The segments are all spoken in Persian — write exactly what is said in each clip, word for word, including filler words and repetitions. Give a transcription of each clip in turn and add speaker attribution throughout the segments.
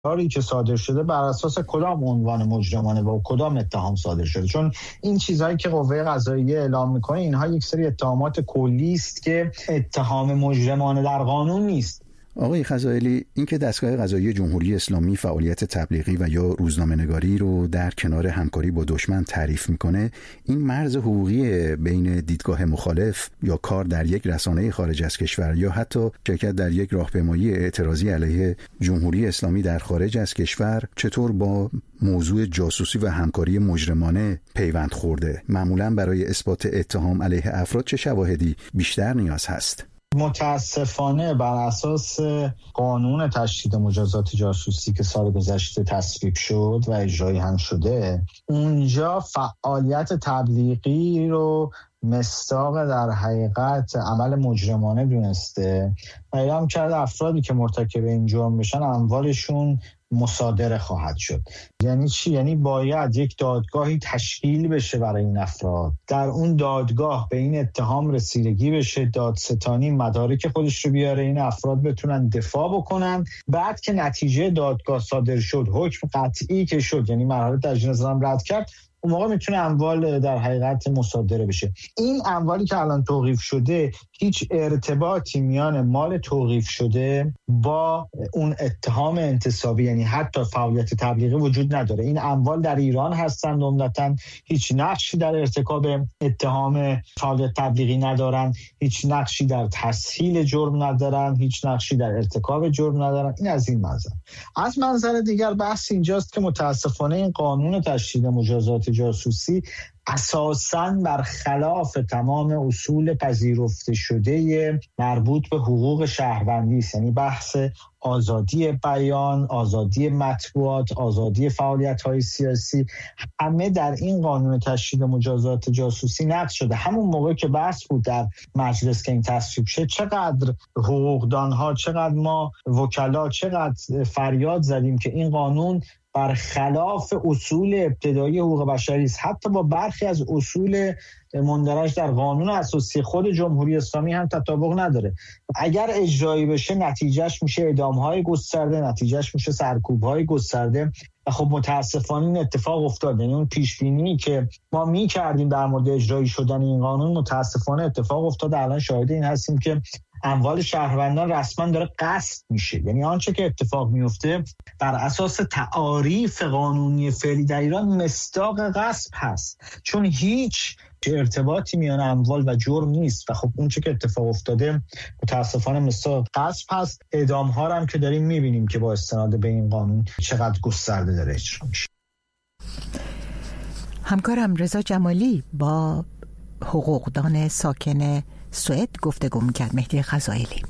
Speaker 1: قراری که صادر شده بر اساس کدام عنوان مجرمانه و کدام اتهام صادر شده، چون این چیزهایی که قوه قضاییه اعلام میکنه اینها یک سری اتهامات کلی است که اتهام مجرمانه در قانون نیست.
Speaker 2: آقای خزائلی، اینکه دستگاه قضایی جمهوری اسلامی فعالیت تبلیغی و یا روزنامه‌نگاری رو در کنار همکاری با دشمن تعریف میکنه، این مرز حقوقی بین دیدگاه مخالف یا کار در یک رسانه خارج از کشور یا حتی شرکت در یک راهپیمایی اعتراضی علیه جمهوری اسلامی در خارج از کشور چطور با موضوع جاسوسی و همکاری مجرمانه پیوند خورده؟ معمولاً برای اثبات اتهام علیه افراد چه شواهدی بیشتر نیاز هست؟
Speaker 1: متاسفانه بر اساس قانون تشدید مجازات جاسوسی که سال گذشته تصویب شد و اجرایی هم شده، اونجا فعالیت تبلیغی رو مصداق در حقیقت عمل مجرمانه دونسته و اعلام کرده افرادی که مرتکب این جرم بشن اموالشون مصادره خواهد شد. یعنی چی؟ یعنی باید یک دادگاهی تشکیل بشه برای این افراد، در اون دادگاه به این اتهام رسیدگی بشه، دادستانی مدارک خودش رو بیاره، این افراد بتونن دفاع بکنن. بعد که نتیجه دادگاه صادر شد، حکم قطعی که شد، یعنی مرحله تجدید نظر رد کرد، اون موقع میتونه اموال در حقیقت مصادره بشه. این اموالی که الان توقیف شده هیچ ارتباطی میان مال توقیف شده با اون اتهام انتصابی، یعنی حتی فعالیت تبلیغی وجود نداره. این اموال در ایران هستند، عمدتاً هیچ نقشی در ارتکاب اتهام فعالیت تبلیغی ندارن، هیچ نقشی در تسهیل جرم ندارن، هیچ نقشی در ارتکاب جرم ندارن. این از این منظر. از منظر دیگر بحث اینجاست که متاسفانه این قانون تشدید مجازات جاسوسی اساساً برخلاف تمام اصول پذیرفته شده مربوط به حقوق شهروندی است. یعنی بحث آزادی بیان، آزادی مطبوعات، آزادی فعالیت‌های سیاسی، همه در این قانون تشدید مجازات جاسوسی نقض شده. همون موقع که بحث بود در مجلس که این تصویب شد، چقدر حقوقدانها، چقدر ما وکلا، چقدر فریاد زدیم که این قانون برخلاف اصول ابتدایی حقوق بشری است. حتی با برخی از اصول مندرج در قانون اساسی خود جمهوری اسلامی هم تطابق نداره. اگر اجرایی بشه نتیجهش میشه اعدام‌های گسترده، نتیجهش میشه سرکوب‌های گسترده و خب متاسفانه این اتفاق افتاد. یعنی اون پیش‌بینی که ما می‌کردیم در مورد اجرایی شدن این قانون متاسفانه اتفاق افتاد. الان شاهد این هستیم که اموال شهروندان رسما داره غصب میشه. یعنی آنچه که اتفاق میفته بر اساس تعاریف قانونی فعلی در ایران مصداق غصب هست، چون هیچ ارتباطی میان اموال و جرم نیست و خب اون چه که اتفاق افتاده متاسفانه مصداق غصب هست. اعدام ها هم که داریم میبینیم که با استناد به این قانون چقدر گسترده داره اجرا میشه.
Speaker 3: همکارم رضا جمالی با حقوقدان ساکن سوئد گفتگو می‌کرد. مهدی خزائلی.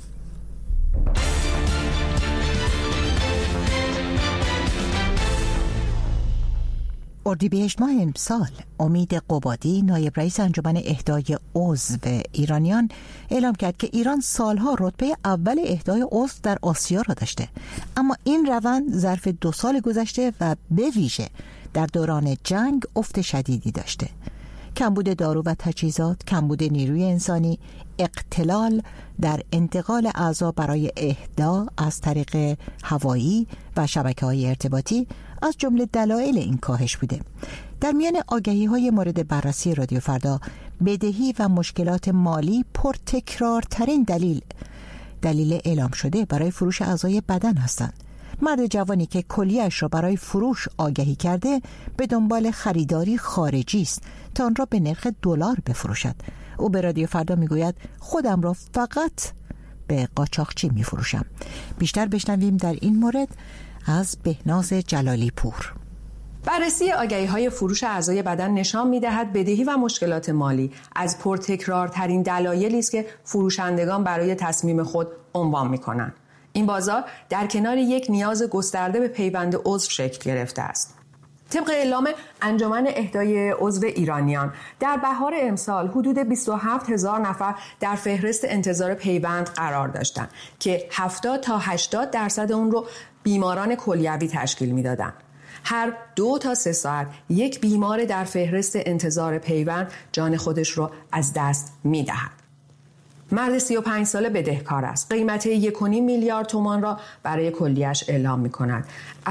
Speaker 3: اردیبهشت ماه امسال امید قبادی نایب رئیس انجمن اهدای عضو ایرانیان اعلام کرد که ایران سالها رتبه اول اهدای عضو در آسیا را داشته، اما این روند ظرف دو سال گذشته و به ویژه در دوران جنگ افت شدیدی داشته. کمبود دارو و تجهیزات، کمبود نیروی انسانی، اختلال در انتقال اعضا برای اهدا از طریق هوایی و شبکه‌های ارتباطی از جمله دلایل این کاهش بوده. در میان آگهی‌های مورد بررسی رادیو فردا، بدهی و مشکلات مالی پرتکرارترین دلیل دلیل اعلام شده برای فروش اعضای بدن هستند. مرد جوانی که کلیه‌اش را برای فروش آگهی کرده به دنبال خریداری خارجی است تا آن را به نرخ دلار بفروشد. او به رادیو فردا میگوید خودم را فقط به قاچاقچی میفروشم. بیشتر بشنویم در این مورد از بهناز جلالی پور.
Speaker 4: بررسی آگهی‌های فروش اعضای بدن نشان می‌دهد بدهی و مشکلات مالی از پرتکرارترین دلایلی است که فروشندگان برای تصمیم خود عنوان می‌کنند. این بازار در کنار یک نیاز گسترده به پیوند عضو شکل گرفته است. طبق اعلام انجمن اهدای عضو ایرانیان در بهار امسال حدود بیست و هفت هزار نفر در فهرست انتظار پیوند قرار داشتند که هفتاد تا هشتاد درصد اون رو بیماران کلیوی تشکیل میدادند. هر دو تا سه ساعت یک بیمار در فهرست انتظار پیوند جان خودش رو از دست میدهد. مرد سی و پنج ساله بدهکار است. قیمت یک و نیم میلیارد تومان را برای کلیه‌اش اعلام می‌کند.